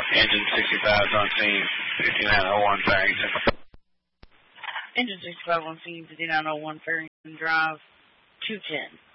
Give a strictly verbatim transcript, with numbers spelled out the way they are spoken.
Engine sixty-five is on scene, fifty-nine oh one Farrington. Engine sixty-five on scene, fifty-nine oh one Farrington Drive, two ten.